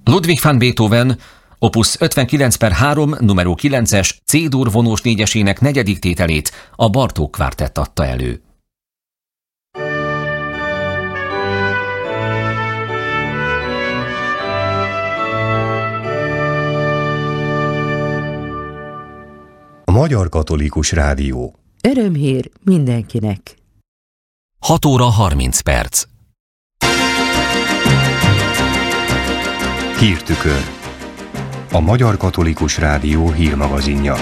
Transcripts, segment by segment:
Ludwig van Beethoven opus 59/3 numero 9-es C-dur vonós négyesének negyedik tételét a Bartók Kvártett adta elő. A Magyar Katolikus Rádió. Örömhír mindenkinek. 6 óra 30 perc. Hírtükör. A Magyar Katolikus Rádió hírmagazinja.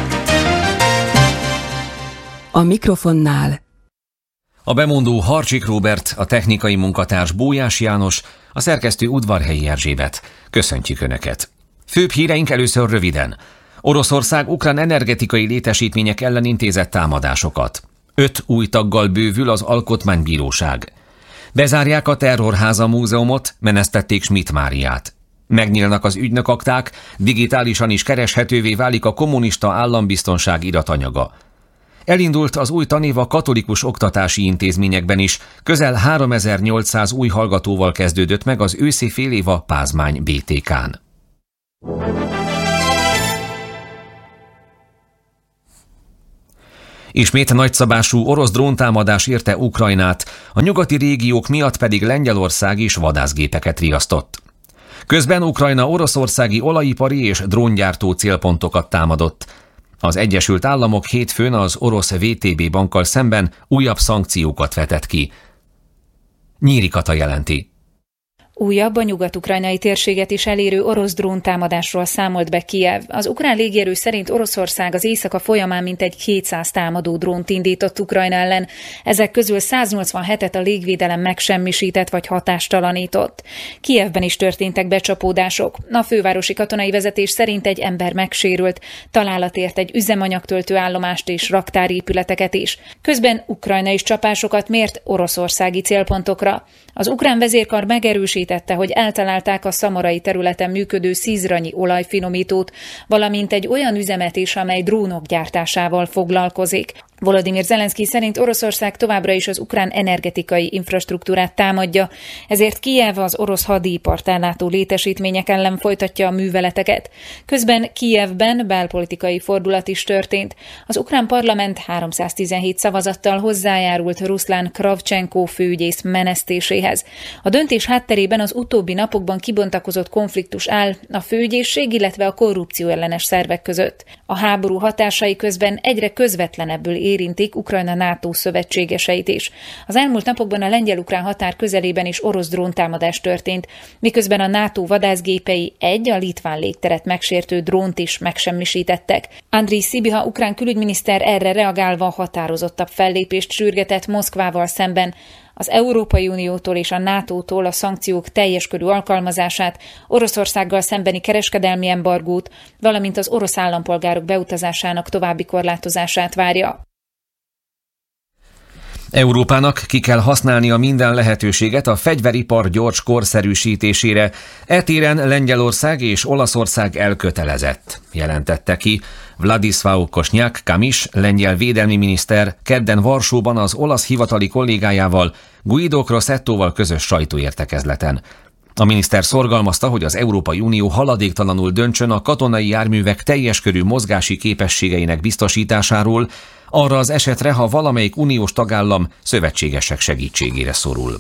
A mikrofonnál A bemondó Harcsik Róbert, a technikai munkatárs Bójás János, a szerkesztő Udvarhelyi Erzsébet. Köszöntjük Önöket! Főbb híreink először röviden. Oroszország ukrán energetikai létesítmények ellen intézett támadásokat. 5 új taggal bővül az Alkotmánybíróság. Bezárják a Terrorháza múzeumot, menesztették Schmidt Máriát. Megnyílnak az ügynökakták, digitálisan is kereshetővé válik a kommunista állambiztonság iratanyaga. Elindult az új tanév a katolikus oktatási intézményekben is, közel 3800 új hallgatóval kezdődött meg az őszi félév a Pázmány BTK-n. Ismét nagyszabású orosz dróntámadás érte Ukrajnát, a nyugati régiók miatt pedig Lengyelország is vadászgépeket riasztott. Közben Ukrajna oroszországi olajipari és dróngyártó célpontokat támadott. Az Egyesült Államok hétfőn az orosz VTB bankkal szemben újabb szankciókat vetett ki. Nyíri Kata jelenti. Újabb, a nyugat-ukrajnai térséget is elérő orosz dróntámadásról számolt be Kijev. Az ukrán légierő szerint Oroszország az éjszaka folyamán mintegy 200 támadó drónt indított Ukrajna ellen. Ezek közül 187-et a légvédelem megsemmisített vagy hatástalanított. Kijevben is történtek becsapódások. A fővárosi katonai vezetés szerint egy ember megsérült, találat ért egy üzemanyagtöltő állomást és raktárépületeket is. Közben Ukrajna is csapásokat mért oroszországi célpontokra. Az ukrán vezérkar megerősítette, hogy eltalálták a szamarai területen működő szizranyi olajfinomítót, valamint egy olyan üzemet is, amely drónok gyártásával foglalkozik. Volodymyr Zelenszky szerint Oroszország továbbra is az ukrán energetikai infrastruktúrát támadja, ezért Kijev az orosz hadipart ellátó létesítmények ellen folytatja a műveleteket. Közben Kijevben belpolitikai fordulat is történt. Az ukrán parlament 317 szavazattal hozzájárult Ruszlán Kravcsenko főügyész menesztéséhez. A döntés hátterében az utóbbi napokban kibontakozott konfliktus áll a főügyészség, illetve a korrupció ellenes szervek között. A háború hatásai közben egyre közvetlenebbül érintik Ukrajna NATO szövetségeseit is. Az elmúlt napokban a lengyel-ukrán határ közelében is orosz dróntámadás történt, miközben a NATO vadászgépei a litván légteret megsértő drónt is megsemmisítettek. Andrii Szibiha ukrán külügyminiszter erre reagálva határozottabb fellépést sürgetett Moszkvával szemben, az Európai Uniótól és a NATO-tól a szankciók teljes körű alkalmazását, Oroszországgal szembeni kereskedelmi embargót, valamint az orosz állampolgárok beutazásának további korlátozását várja. Európának ki kell használnia minden lehetőséget a fegyveripar gyors korszerűsítésére. E téren Lengyelország és Olaszország elkötelezett, jelentette ki Władysław Kosiniak-Kamysz, lengyel védelmi miniszter kedden Varsóban az olasz hivatali kollégájával, Guido Crosettóval közös sajtóértekezleten. A miniszter szorgalmazta, hogy az Európai Unió haladéktalanul döntsön a katonai járművek teljes körű mozgási képességeinek biztosításáról, arra az esetre, ha valamelyik uniós tagállam szövetségesek segítségére szorul.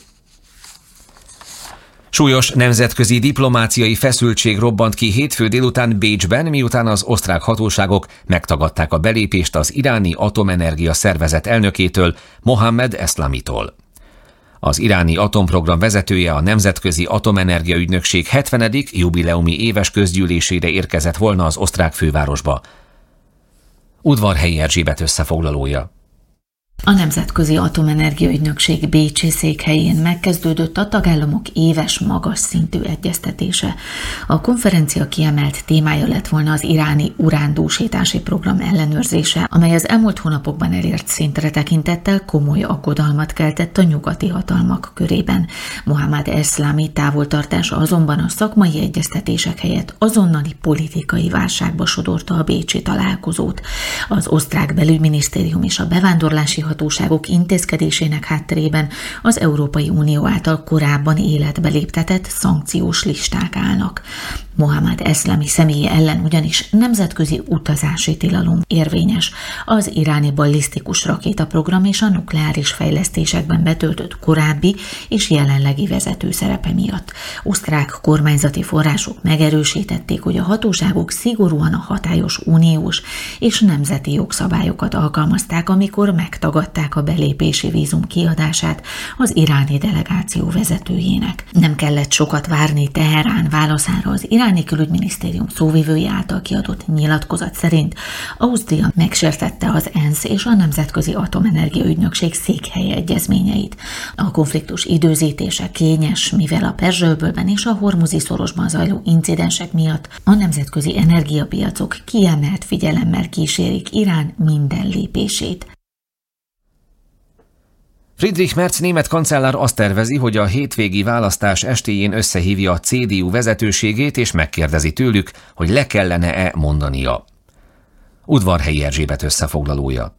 Súlyos nemzetközi diplomáciai feszültség robbant ki hétfő délután Bécsben, miután az osztrák hatóságok megtagadták a belépést az iráni atomenergia szervezet elnökétől, Mohammed Eslamitól. Az iráni atomprogram vezetője a Nemzetközi Atomenergia Ügynökség 70. jubileumi éves közgyűlésére érkezett volna az osztrák fővárosba. Udvarhelyi Erzsébet összefoglalója. A Nemzetközi Atomenergia Ügynökség bécsi székhelyén megkezdődött a tagállamok éves magas szintű egyeztetése. A konferencia kiemelt témája lett volna az iráni urándúsítási program ellenőrzése, amely az elmúlt hónapokban elért szintre tekintettel komoly aggodalmat keltett a nyugati hatalmak körében. Mohammed Eslami távoltartása azonban a szakmai egyeztetések helyett azonnali politikai válságba sodorta a bécsi találkozót. Az osztrák belügyminisztérium és a bevándorlási hatóságok intézkedésének hátterében az Európai Unió által korábban életbe léptetett szankciós listák állnak. Mohammad Eszlami személye ellen ugyanis nemzetközi utazási tilalom érvényes az iráni ballisztikus rakétaprogram és a nukleáris fejlesztésekben betöltött korábbi és jelenlegi vezető szerepe miatt. Osztrák kormányzati források megerősítették, hogy a hatóságok szigorúan a hatályos uniós és nemzeti jogszabályokat alkalmazták, amikor megtagadták a belépési vízum kiadását az iráni delegáció vezetőjének. Nem kellett sokat várni Teherán válaszára. Az iráni külügyminisztérium szóvivője által kiadott nyilatkozat szerint Ausztria megsértette az ENSZ és a Nemzetközi Atomenergia Ügynökség székhelyi egyezményeit. A konfliktus időzítése kényes, mivel a Perzsa-öbölben és a Hormuzi szorosban zajló incidensek miatt a nemzetközi energiapiacok kiemelt figyelemmel kísérik Irán minden lépését. Friedrich Merz német kancellár azt tervezi, hogy a hétvégi választás estéjén összehívja a CDU vezetőségét és megkérdezi tőlük, hogy le kellene-e mondania. Udvarhelyi Erzsébet összefoglalója.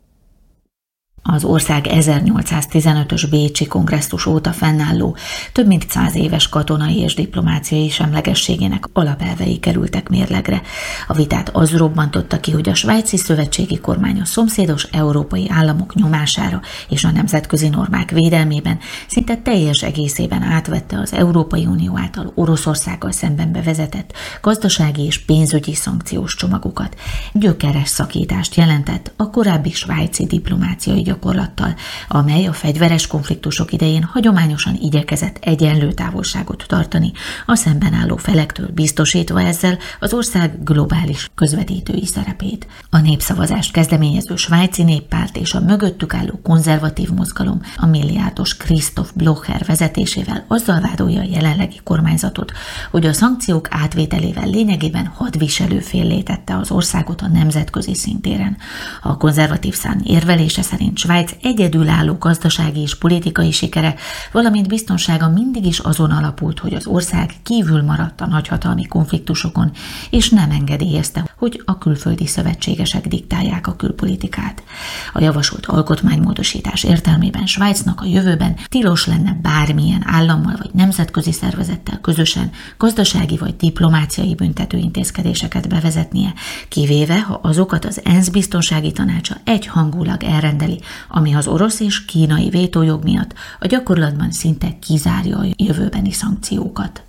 Az ország 1815-ös bécsi kongresszus óta fennálló, több mint 100 éves katonai és diplomáciai semlegességének alapelvei kerültek mérlegre. A vitát az robbantotta ki, hogy a svájci szövetségi kormány a szomszédos európai államok nyomására és a nemzetközi normák védelmében szinte teljes egészében átvette az Európai Unió által Oroszországgal szemben bevezetett gazdasági és pénzügyi szankciós csomagokat. Gyökeres szakítást jelentett a korábbi svájci diplomáciai gyakorlattal, amely a fegyveres konfliktusok idején hagyományosan igyekezett egyenlő távolságot tartani a szemben álló felektől, biztosítva ezzel az ország globális közvetítői szerepét. A népszavazást kezdeményező svájci néppárt és a mögöttük álló konzervatív mozgalom a milliárdos Christoph Blocher vezetésével azzal vádolja a jelenlegi kormányzatot, hogy a szankciók átvételével lényegében hadviselő féllé tette az országot a nemzetközi szintéren. A konzervatív szárny érvelése szerint Svájc egyedülálló gazdasági és politikai sikere, valamint biztonsága mindig is azon alapult, hogy az ország kívül maradt a nagyhatalmi konfliktusokon, és nem engedélyezte, hogy a külföldi szövetségesek diktálják a külpolitikát. A javasolt alkotmánymódosítás értelmében Svájcnak a jövőben tilos lenne bármilyen állammal vagy nemzetközi szervezettel közösen gazdasági vagy diplomáciai büntetőintézkedéseket bevezetnie, kivéve, ha azokat az ENSZ biztonsági tanácsa egyhangulag elrendeli, ami az orosz és kínai vétójog miatt a gyakorlatban szinte kizárja a jövőbeni szankciókat.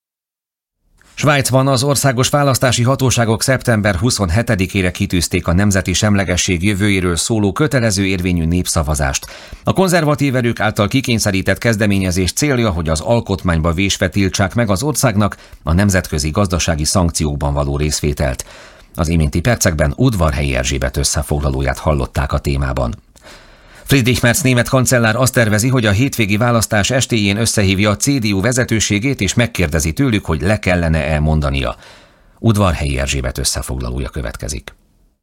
Svájcban az országos választási hatóságok szeptember 27-ére kitűzték a nemzeti semlegesség jövőjéről szóló kötelező érvényű népszavazást. A konzervatív erők által kikényszerített kezdeményezés célja, hogy az alkotmányba vésve tiltsák meg az országnak a nemzetközi gazdasági szankciókban való részvételt. Az iménti percekben Udvarhelyi Erzsébet összefoglalóját hallották a témában. Friedrich Merz német kancellár azt tervezi, hogy a hétvégi választás estéjén összehívja a CDU vezetőségét és megkérdezi tőlük, hogy le kellene-e mondania. Udvarhelyi Erzsébet összefoglalója következik.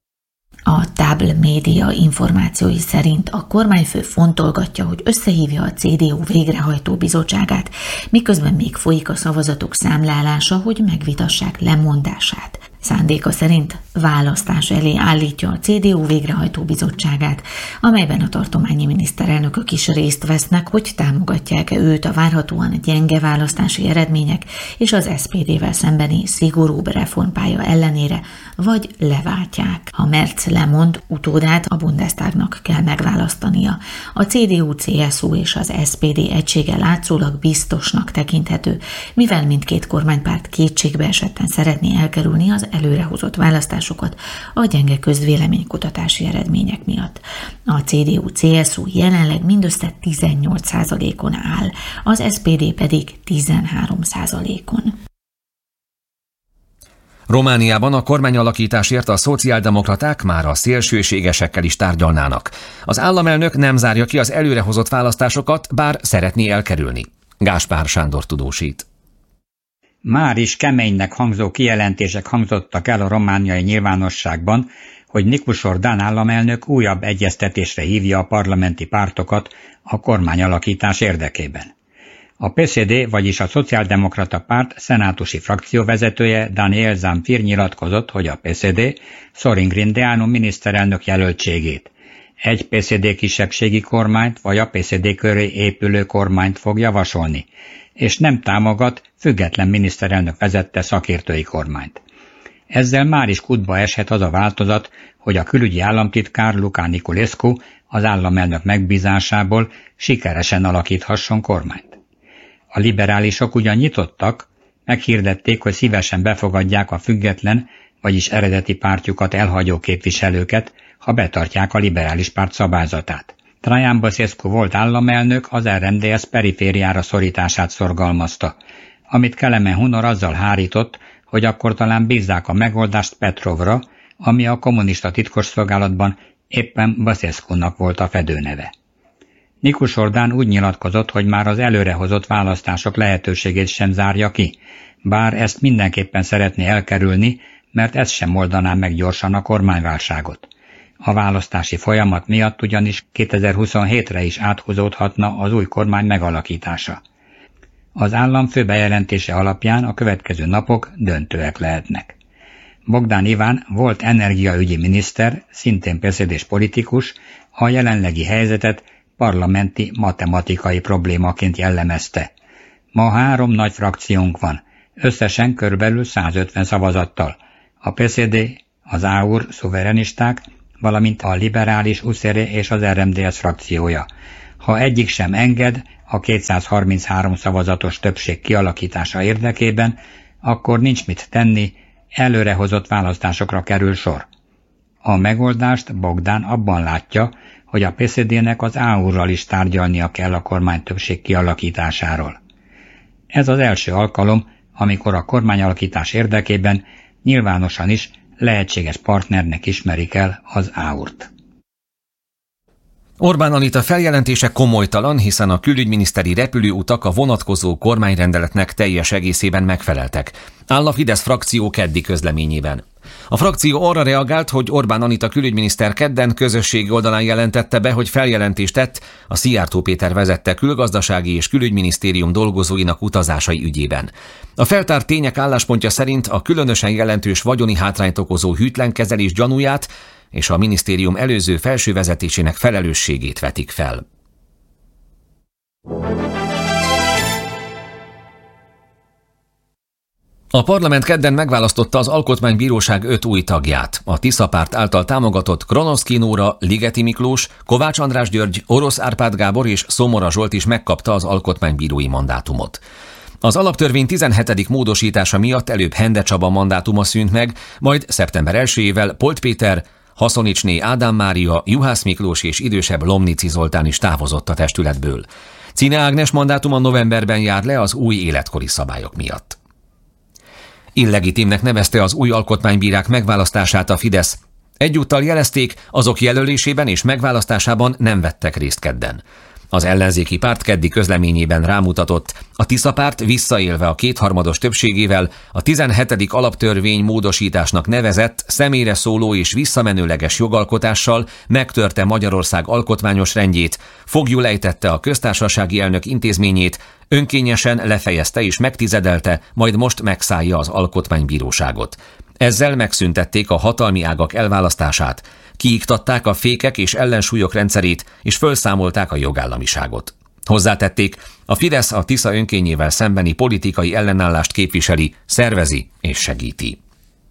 A Tábl média információi szerint a kormányfő fontolgatja, hogy összehívja a CDU végrehajtó bizottságát, miközben még folyik a szavazatok számlálása, hogy megvitassák lemondását. Szándéka szerint választás elé állítja a CDU végrehajtó bizottságát, amelyben a tartományi miniszterelnökök is részt vesznek, hogy támogatják-e őt a várhatóan gyenge választási eredmények és az SPD-vel szembeni szigorúbb reformpálya ellenére, vagy leváltják. Ha Merz lemond, utódát a Bundestagnak kell megválasztania. A CDU-CSU és az SPD egysége látszólag biztosnak tekinthető, mivel mindkét kormánypárt kétségbe esetten szeretné elkerülni az előrehozott választásokat a gyenge közvéleménykutatási eredmények miatt. A CDU-CSU jelenleg mindössze 18%-on áll, az SPD pedig 13%-on. Romániában a kormányalakításért a szociáldemokraták már a szélsőségesekkel is tárgyalnának. Az államelnök nem zárja ki az előrehozott választásokat, bár szeretné elkerülni. Gáspár Sándor tudósít. Már is keménynek hangzó kijelentések hangzottak el a romániai nyilvánosságban, hogy Nikus Ordán államelnök újabb egyeztetésre hívja a parlamenti pártokat a kormányalakítás érdekében. A PSD, vagyis a Szociáldemokrata Párt szenátusi frakcióvezetője Daniel Zamfir nyilatkozott, hogy a PSD Sorin Grindeanu miniszterelnök jelöltségét. egy PSZD kisebbségi kormányt vagy a PSZD köré épülő kormányt fog javasolni, és nem támogat független miniszterelnök vezette szakértői kormányt. Ezzel már is kútba eshet az a változat, hogy a külügyi államtitkár Luca Niculescu az államelnök megbízásából sikeresen alakíthasson kormányt. A liberálisok ugyan nyitottak, meghirdették, hogy szívesen befogadják a független, vagyis eredeti pártjukat elhagyó képviselőket, ha betartják a liberális párt szabályzatát. Traian Băsescu volt államelnök az RMDSZ perifériára szorítását szorgalmazta, amit Kelemen Hunor azzal hárított, hogy akkor talán bízzák a megoldást Petrovra, ami a kommunista titkosszolgálatban éppen Băsescunak volt a fedőneve. Nikus Orbán úgy nyilatkozott, hogy már az előrehozott választások lehetőségét sem zárja ki, bár ezt mindenképpen szeretné elkerülni, mert ez sem oldaná meg gyorsan a kormányválságot. A választási folyamat miatt ugyanis 2027-re is áthúzódhatna az új kormány megalakítása. Az állam fő bejelentése alapján a következő napok döntőek lehetnek. Bogdán Iván volt energiaügyi miniszter, szintén PSZD-s politikus, a jelenlegi helyzetet parlamenti matematikai problémaként jellemezte. Ma 3 nagy frakciónk van, összesen körülbelül 150 szavazattal. A PSZD, az AUR szuverenisták, valamint a liberális USZR és az RMDSZ frakciója. Ha egyik sem enged a 233 szavazatos többség kialakítása érdekében, akkor nincs mit tenni, előrehozott választásokra kerül sor. A megoldást Bogdán abban látja, hogy a PSZD-nek az AUR-ral is tárgyalnia kell a kormánytöbbség kialakításáról. Ez az első alkalom, amikor a kormányalakítás érdekében nyilvánosan is lehetséges partnernek ismerik el az AUR-t. Orbán Anita feljelentése komolytalan, hiszen a külügyminiszteri repülőutak a vonatkozó kormányrendeletnek teljes egészében megfeleltek, áll a Fidesz frakció keddi közleményében. A frakció arra reagált, hogy Orbán Anita külügyminiszter kedden közösségi oldalán jelentette be, hogy feljelentést tett a Szijjártó Péter vezette külgazdasági és külügyminisztérium dolgozóinak utazásai ügyében. A feltárt tények álláspontja szerint a különösen jelentős vagyoni hátrányt okozó hűtlen kezelés gyanúját és a minisztérium előző felső vezetésének felelősségét vetik fel. A parlament kedden megválasztotta az Alkotmánybíróság 5 új tagját. A Tisza Párt által támogatott Kronoszky Nóra, Ligeti Miklós, Kovács András György, Orosz Árpád Gábor és Szomora Zsolt is megkapta az alkotmánybírói mandátumot. Az alaptörvény 17. módosítása miatt előbb Hende Csaba mandátuma szűnt meg, majd szeptember 1-ével Polt Péter, Haszonicsné Ádám Mária, Juhász Miklós és idősebb Lomnici Zoltán is távozott a testületből. Czine Ágnes mandátuma novemberben jár le az új életkori szabályok miatt. Illegitimnek nevezte az új alkotmánybírák megválasztását a Fidesz. Egyúttal jelezték, azok jelölésében és megválasztásában nem vettek részt kedden. Az ellenzéki párt keddi közleményében rámutatott, a Tisza Párt visszaélve a 2/3 többségével a 17. alaptörvény módosításnak nevezett, személyre szóló és visszamenőleges jogalkotással megtörte Magyarország alkotmányos rendjét, foglyul ejtette a köztársasági elnök intézményét, önkényesen lefejezte és megtizedelte, majd most megszállja az alkotmánybíróságot. Ezzel megszüntették a hatalmi ágak elválasztását, kiiktatták a fékek és ellensúlyok rendszerét, és fölszámolták a jogállamiságot. Hozzátették, a Fidesz a Tisza önkényével szembeni politikai ellenállást képviseli, szervezi és segíti.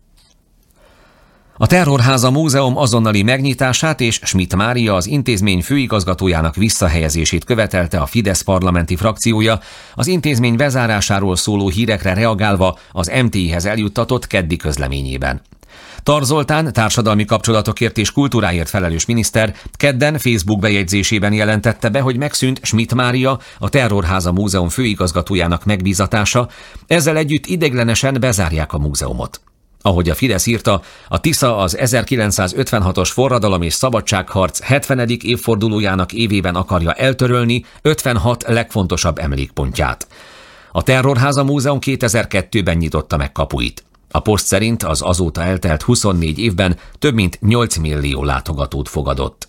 A Terrorháza Múzeum azonnali megnyitását és Schmidt Mária az intézmény főigazgatójának visszahelyezését követelte a Fidesz parlamenti frakciója, az intézmény bezárásáról szóló hírekre reagálva az MTI-hez eljuttatott keddi közleményében. Tar Zoltán, társadalmi kapcsolatokért és kultúráért felelős miniszter kedden Facebook bejegyzésében jelentette be, hogy megszűnt Schmidt Mária, a Terrorháza Múzeum főigazgatójának megbízatása, ezzel együtt ideiglenesen bezárják a múzeumot. Ahogy a Fidesz írta, a Tisza az 1956-os forradalom és szabadságharc 70. évfordulójának évében akarja eltörölni 56 legfontosabb emlékpontját. A Terrorháza Múzeum 2002-ben nyitotta meg kapuit. A Post szerint az azóta eltelt 24 évben több mint 8 millió látogatót fogadott.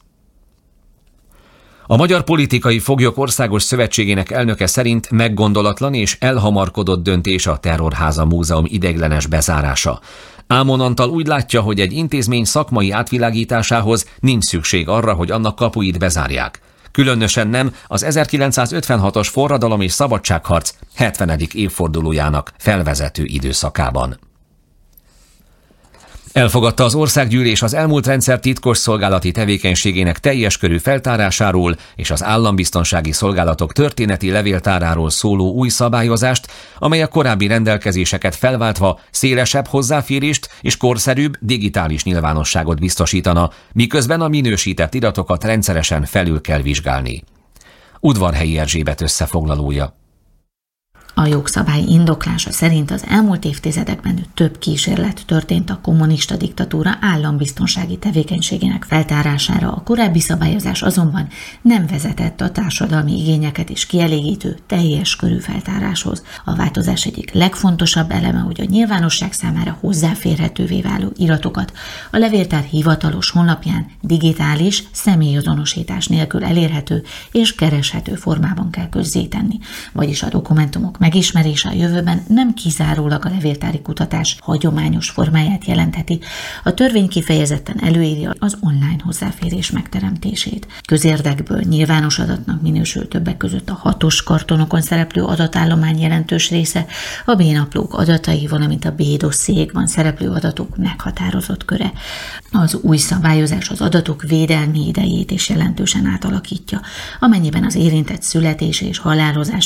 A Magyar Politikai Foglyok Országos Szövetségének elnöke szerint meggondolatlan és elhamarkodott döntés a Terrorháza Múzeum ideiglenes bezárása. Ámon Antal úgy látja, hogy egy intézmény szakmai átvilágításához nincs szükség arra, hogy annak kapuit bezárják. Különösen nem az 1956-os forradalom és szabadságharc 70. évfordulójának felvezető időszakában. Elfogadta az Országgyűlés az elmúlt rendszer titkosszolgálati tevékenységének teljes körű feltárásáról és az állambiztonsági szolgálatok történeti levéltáráról szóló új szabályozást, amely a korábbi rendelkezéseket felváltva szélesebb hozzáférést és korszerűbb digitális nyilvánosságot biztosítana, miközben a minősített iratokat rendszeresen felül kell vizsgálni. Udvarhelyi Erzsébet összefoglalója. A jogszabály indoklása szerint az elmúlt évtizedekben több kísérlet történt a kommunista diktatúra állambiztonsági tevékenységének feltárására, a korábbi szabályozás azonban nem vezetett a társadalmi igényeket is kielégítő teljes körű feltáráshoz. A változás egyik legfontosabb eleme, hogy a nyilvánosság számára hozzáférhetővé váló iratokat a levéltár hivatalos honlapján digitális, személyazonosítás nélkül elérhető és kereshető formában kell közzétenni, vagyis a dokumentumok megismerése a jövőben nem kizárólag a levéltári kutatás hagyományos formáját jelentheti. A törvény kifejezetten előírja az online hozzáférés megteremtését. Közérdekből nyilvános adatnak minősül többek között a 6-os kartonokon szereplő adatállomány jelentős része, a B-naplók adatai, valamint a B-dossziékban szereplő adatok meghatározott köre. Az új szabályozás az adatok védelmi idejét is jelentősen átalakítja, amennyiben az érintett születése és halálozása